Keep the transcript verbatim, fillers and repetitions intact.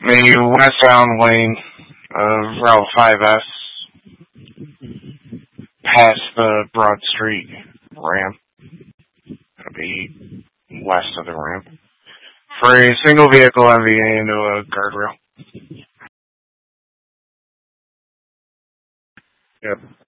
The westbound lane of Route five S past the Broad Street ramp. It'll be west of the ramp. For a single vehicle M V A into a guardrail. Yep.